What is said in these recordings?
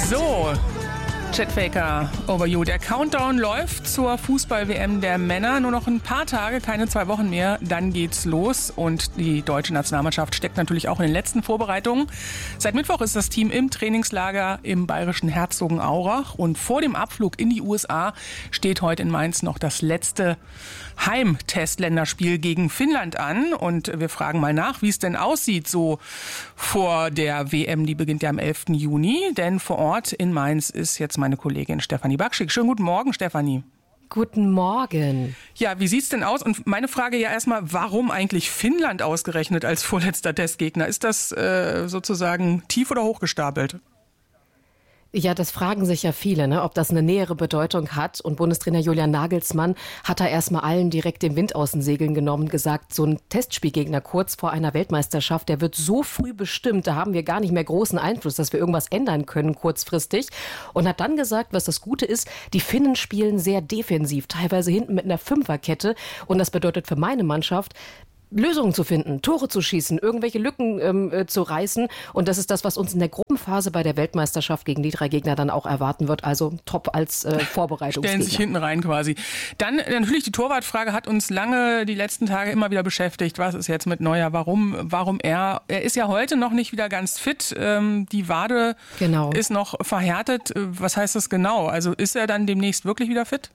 So, Chet Faker, over you. Der Countdown läuft zur Fußball-WM der Männer. Nur noch ein paar Tage, keine 2 Wochen mehr. Dann geht's los. Und die deutsche Nationalmannschaft steckt natürlich auch in den letzten Vorbereitungen. Seit Mittwoch ist das Team im Trainingslager im bayerischen Herzogenaurach. Und vor dem Abflug in die USA steht heute in Mainz noch das letzte Heimtestländerspiel gegen Finnland an. Und wir fragen mal nach, wie es denn aussieht so vor der WM. Die beginnt ja am 11. Juni. Denn vor Ort in Mainz ist jetzt meine Kollegin Stefanie Bakschik. Schönen guten Morgen, Stefanie. Guten Morgen. Ja, wie sieht's denn aus? Und meine Frage ja erstmal, warum eigentlich Finnland ausgerechnet als vorletzter Testgegner? Ist das sozusagen tief oder hochgestapelt? Ja, das fragen sich ja viele, ne, ob das eine nähere Bedeutung hat. Und Bundestrainer Julian Nagelsmann hat da erstmal allen direkt den Wind aus den Segeln genommen, gesagt, so ein Testspielgegner kurz vor einer Weltmeisterschaft, der wird so früh bestimmt, da haben wir gar nicht mehr großen Einfluss, dass wir irgendwas ändern können kurzfristig. Und hat dann gesagt, was das Gute ist, die Finnen spielen sehr defensiv, teilweise hinten mit einer Fünferkette. Und das bedeutet für meine Mannschaft, Lösungen zu finden, Tore zu schießen, irgendwelche Lücken zu reißen. Und das ist das, was uns in der Gruppenphase bei der Weltmeisterschaft gegen die 3 Gegner dann auch erwarten wird. Also top als Vorbereitungsgegner. Stellen sich hinten rein quasi. Dann natürlich die Torwartfrage hat uns lange die letzten Tage immer wieder beschäftigt. Was ist jetzt mit Neuer? Warum er? Er ist ja heute noch nicht wieder ganz fit. Die Wade ist noch verhärtet. Was heißt das genau? Also ist er dann demnächst wirklich wieder fit?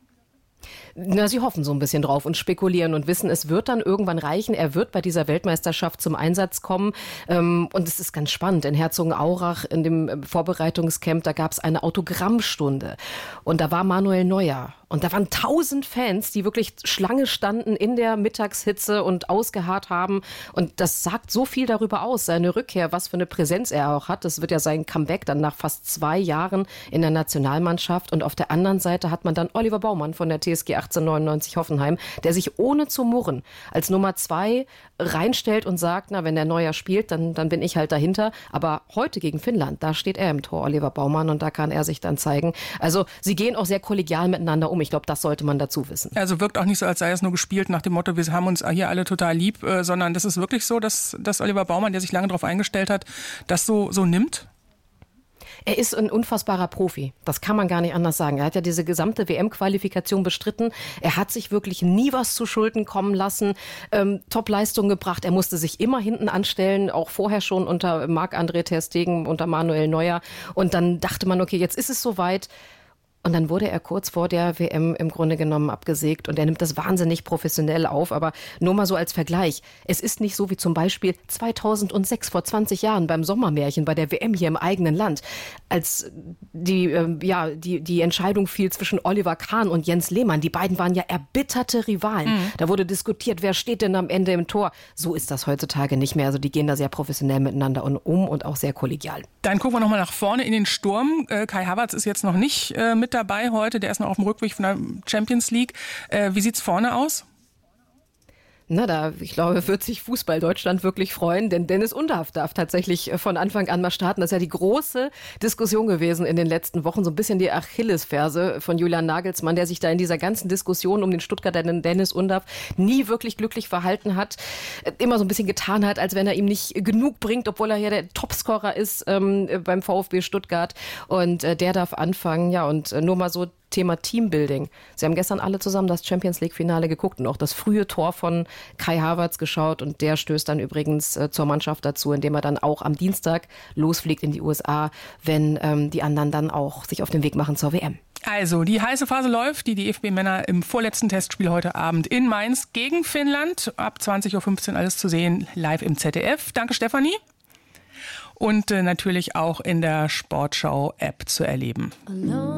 Na, sie hoffen so ein bisschen drauf und spekulieren und wissen, es wird dann irgendwann reichen. Er wird bei dieser Weltmeisterschaft zum Einsatz kommen. Und es ist ganz spannend. In Herzogenaurach, in dem Vorbereitungscamp, da gab es eine Autogrammstunde. Und da war Manuel Neuer. Und da waren 1000 Fans, die wirklich Schlange standen in der Mittagshitze und ausgeharrt haben. Und das sagt so viel darüber aus, seine Rückkehr, was für eine Präsenz er auch hat. Das wird ja sein Comeback dann nach fast 2 Jahren in der Nationalmannschaft. Und auf der anderen Seite hat man dann Oliver Baumann von der TSG 1899 Hoffenheim, der sich ohne zu murren als Nummer 2 reinstellt und sagt, na, wenn der Neuer spielt, dann bin ich halt dahinter. Aber heute gegen Finnland, da steht er im Tor, Oliver Baumann, und da kann er sich dann zeigen. Also sie gehen auch sehr kollegial miteinander um. Ich glaube, das sollte man dazu wissen. Also wirkt auch nicht so, als sei es nur gespielt nach dem Motto, wir haben uns hier alle total lieb, sondern das ist wirklich so, dass Oliver Baumann, der sich lange darauf eingestellt hat, das so nimmt? Er ist ein unfassbarer Profi. Das kann man gar nicht anders sagen. Er hat ja diese gesamte WM-Qualifikation bestritten. Er hat sich wirklich nie was zu Schulden kommen lassen. Top-Leistung gebracht. Er musste sich immer hinten anstellen, auch vorher schon unter Marc-André ter Stegen, unter Manuel Neuer. Und dann dachte man, okay, jetzt ist es soweit. Und dann wurde er kurz vor der WM im Grunde genommen abgesägt und er nimmt das wahnsinnig professionell auf. Aber nur mal so als Vergleich. Es ist nicht so wie zum Beispiel 2006, vor 20 Jahren beim Sommermärchen, bei der WM hier im eigenen Land, als die Entscheidung fiel zwischen Oliver Kahn und Jens Lehmann. Die beiden waren ja erbitterte Rivalen. Da wurde diskutiert, wer steht denn am Ende im Tor. So ist das heutzutage nicht mehr. Also die gehen da sehr professionell miteinander um und auch sehr kollegial. Dann gucken wir nochmal nach vorne in den Sturm. Kai Havertz ist jetzt noch nicht mit dabei heute. Der ist noch auf dem Rückweg von der Champions League. Wie sieht's vorne aus? Na, ich glaube, wird sich Fußball Deutschland wirklich freuen, denn Dennis Undaff darf tatsächlich von Anfang an mal starten. Das ist ja die große Diskussion gewesen in den letzten Wochen, so ein bisschen die Achillesferse von Julian Nagelsmann, der sich da in dieser ganzen Diskussion um den Stuttgarter Dennis Undaff nie wirklich glücklich verhalten hat, immer so ein bisschen getan hat, als wenn er ihm nicht genug bringt, obwohl er ja der Topscorer ist beim VfB Stuttgart, und der darf anfangen, ja, und nur mal so Thema Teambuilding. Sie haben gestern alle zusammen das Champions-League-Finale geguckt und auch das frühe Tor von Kai Havertz geschaut, und der stößt dann übrigens zur Mannschaft dazu, indem er dann auch am Dienstag losfliegt in die USA, wenn die anderen dann auch sich auf den Weg machen zur WM. Also, die heiße Phase läuft. Die DFB-Männer im vorletzten Testspiel heute Abend in Mainz gegen Finnland. Ab 20.15 Uhr alles zu sehen, live im ZDF. Danke, Stefanie. Und natürlich auch in der Sportschau-App zu erleben.